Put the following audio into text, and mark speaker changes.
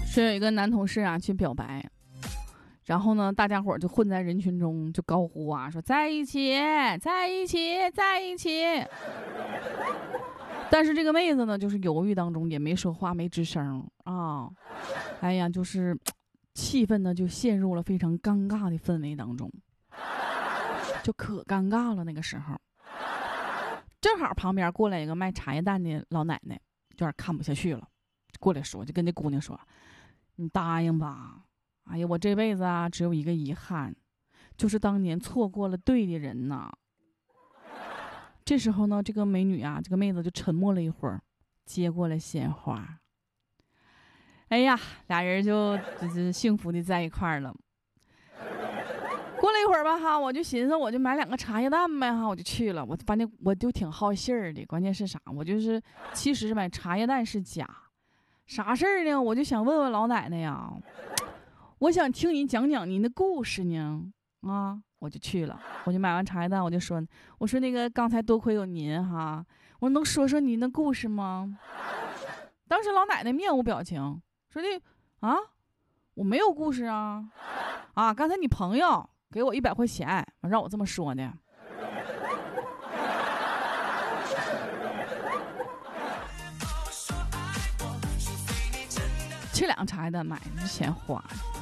Speaker 1: 是有一个男同事啊去表白，然后呢，大家伙就混在人群中就高呼啊，说在一起，在一起，在一起。但是这个妹子呢，就是犹豫当中也没说话，没吱声啊。哎呀，就是气氛呢就陷入了非常尴尬的氛围当中，就可尴尬了。那个时候，正好旁边过来一个卖茶叶蛋的老奶奶，有点看不下去了，过来说，就跟这姑娘说：“你答应吧。哎呀，我这辈子啊只有一个遗憾，就是当年错过了对的人呐。”这时候呢，这个美女啊，这个妹子就沉默了一会儿，接过了鲜花。哎呀，俩人就是幸福的在一块儿了。过了一会儿吧，哈，我就寻思，我就买2个茶叶蛋呗，哈，我就去了。我发现我就挺好信儿的，关键是啥？我就是其实买茶叶蛋是假，啥事儿呢？我就想问问老奶奶呀，我想听你讲讲您的故事呢，啊。我就去了，我就买完茶叶蛋，我说那个刚才多亏有您哈，我说能说说您的故事吗？当时老奶奶面无表情，说的啊，我没有故事啊，刚才你朋友给我100块钱，让我这么说的。这2个茶叶蛋买的钱花的。